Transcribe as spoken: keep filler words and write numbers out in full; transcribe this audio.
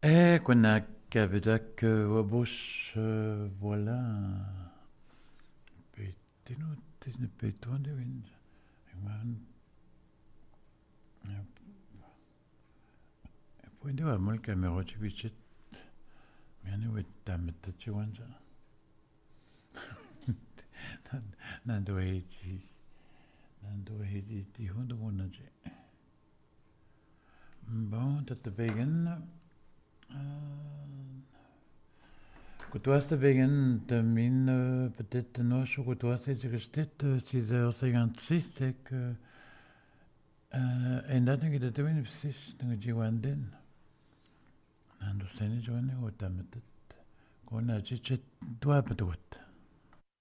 Eh, كنا كبدك وبوش voilà. Petino, tisne peton de vind. Man, point de var mal kamera ci vicit. Men vet damet ci wanza. Nan do heti. Nan do heti di hund wona ci. Bon, dat te begin. Kutuasta begin de min peut-être no so kutuasta ci gestet six heures cinquante-six c'est que en dat ngi de twin six ngi ci wanden. Nan do sene jone o damet. Kona ci ci dwa bedot.